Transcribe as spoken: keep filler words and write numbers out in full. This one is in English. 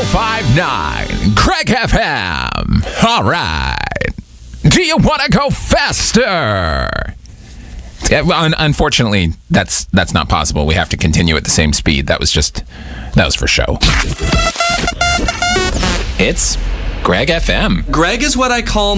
five nine, Greg F M. All right. Do you want to go faster? Un- unfortunately, that's that's not possible. We have to continue at the same speed. That was just, that was for show. It's Greg F M. Greg is what I call